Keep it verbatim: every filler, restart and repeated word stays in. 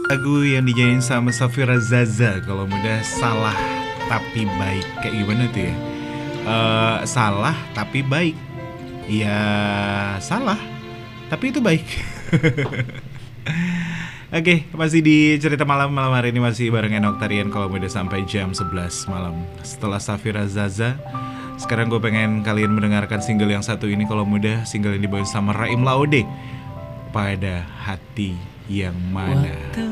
Lagu yang dinyanyiin sama Safira Zaza, kalau mudah salah tapi baik. Kayak gimana tuh ya? Eh, salah tapi baik. Ya salah, tapi itu baik. Oke, masih di cerita malam malam hari ini masih bareng Enok Tarian kalau mudah sampai jam sebelas malam. Setelah Safira Zaza, sekarang gue pengen kalian mendengarkan single yang satu ini kalau mudah, single yang dibawain sama Raim Laude, Pada Hati Yang Mana.